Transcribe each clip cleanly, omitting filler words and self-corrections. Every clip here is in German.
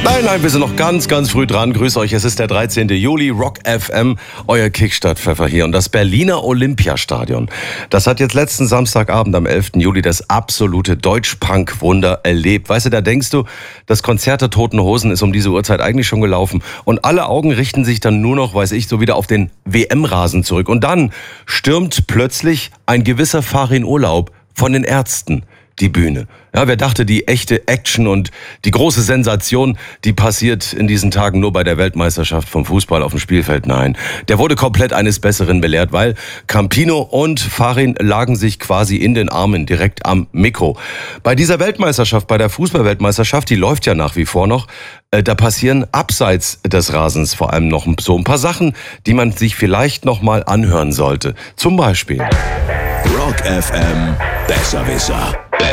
Nein, wir sind noch ganz früh dran. Grüß euch, es ist der 13. Juli, Rock FM, euer Kickstart-Pfeffer hier. Und das Berliner Olympiastadion, das hat jetzt letzten Samstagabend am 11. Juli das absolute Deutsch-Punk-Wunder erlebt. Weißt du, da denkst du, das Konzert der Toten Hosen ist um diese Uhrzeit eigentlich schon gelaufen. Und alle Augen richten sich dann nur noch, weiß ich, so wieder auf den WM-Rasen zurück. Und dann stürmt plötzlich ein gewisser Farin Urlaub von den Ärzten die Bühne. Ja, wer dachte, die echte Action und die große Sensation, die passiert in diesen Tagen nur bei der Weltmeisterschaft vom Fußball auf dem Spielfeld? Nein, der wurde komplett eines Besseren belehrt, weil Campino und Farin lagen sich quasi in den Armen direkt am Mikro. Bei dieser Weltmeisterschaft, bei der Fußballweltmeisterschaft, die läuft ja nach wie vor noch, da passieren abseits des Rasens vor allem noch so ein paar Sachen, die man sich vielleicht noch mal anhören sollte. Zum Beispiel Rock FM, Besserwisser.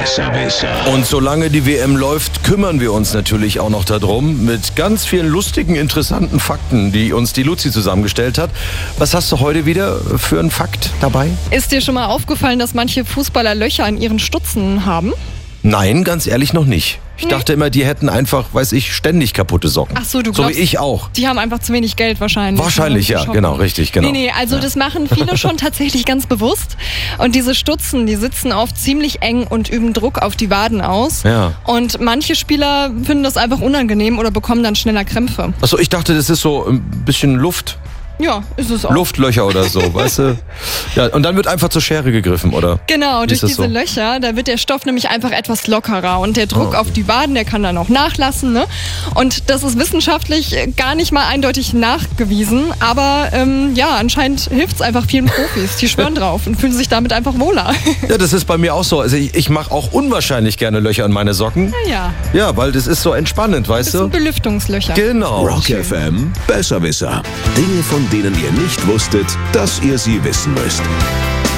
Und solange die WM läuft, kümmern wir uns natürlich auch noch darum mit ganz vielen lustigen, interessanten Fakten, die uns die Luzi zusammengestellt hat. Was hast du heute wieder für einen Fakt dabei? Ist dir schon mal aufgefallen, dass manche Fußballer Löcher in ihren Stutzen haben? Nein, ganz ehrlich noch nicht. Ich dachte immer, die hätten einfach, weiß ich, ständig kaputte Socken. Ach so, du glaubst, glaubst, so wie ich auch. Die haben einfach zu wenig Geld wahrscheinlich. Wahrscheinlich, ja, genau, richtig, genau. Nee, also das machen viele schon tatsächlich ganz bewusst. Und diese Stutzen, die sitzen oft ziemlich eng und üben Druck auf die Waden aus. Ja. Und manche Spieler finden das einfach unangenehm oder bekommen dann schneller Krämpfe. Achso, ich dachte, das ist so ein bisschen Luft. Ja, ist es auch. Luftlöcher oder so, weißt du? Ja, und dann wird einfach zur Schere gegriffen, oder? Genau, durch diese so? Löcher, da wird der Stoff nämlich einfach etwas lockerer und der Druck auf die Waden, der kann dann auch nachlassen, ne? Und das ist wissenschaftlich gar nicht mal eindeutig nachgewiesen, aber ja, anscheinend hilft es einfach vielen Profis. Die schwören drauf und fühlen sich damit einfach wohler. Ja, das ist bei mir auch so. Also ich mache auch unwahrscheinlich gerne Löcher in meine Socken. Ja. Ja, weil das ist so entspannend, weißt Das du? sind Belüftungslöcher. Genau. Rock FM, Besserwisser. Dinge, von denen ihr nicht wusstet, dass ihr sie wissen müsst.